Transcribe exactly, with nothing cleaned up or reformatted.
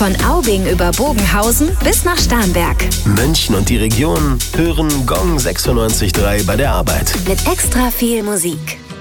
Von Aubing über Bogenhausen bis nach Starnberg. München und die Region hören Gong sechsundneunzig Komma drei bei der Arbeit. Mit extra viel Musik.